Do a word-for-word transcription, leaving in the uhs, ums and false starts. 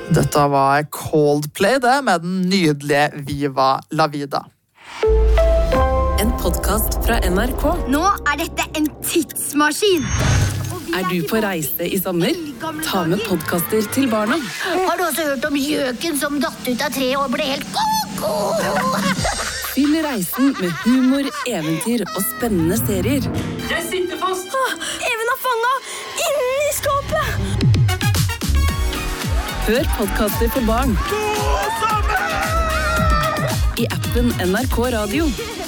Dette var Coldplay det, med den nydelige Viva La Vida. En podcast fra N R K. Nå er dette en tidsmaskin. Er du på reise i sommer? Ta med podcaster til barna. Har du også hørt om gjøken som datt ut av treet og ble helt koko? Fyll reisen med humor, eventyr og spennende serier. Jeg sitter fast! Even har fanget inni skåpet! Hør podcaster for barn. I appen N R K Radio.